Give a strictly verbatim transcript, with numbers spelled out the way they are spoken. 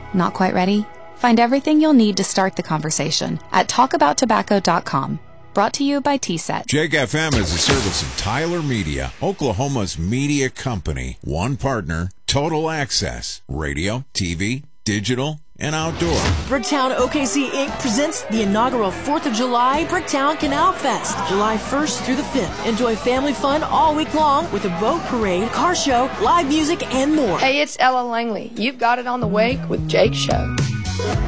Not quite ready? Find everything you'll need to start the conversation at talk about tobacco dot com. Brought to you by T SET. Jake F M is a service of Tyler Media, Oklahoma's media company. One partner, total access, radio, T V, digital, and outdoor. Bricktown O K C Incorporated presents the inaugural fourth of July Bricktown Canal Fest, July first through the fifth. Enjoy family fun all week long with a boat parade, car show, live music, and more. Hey, it's Ella Langley. You've got it on the Wake with Jake Show.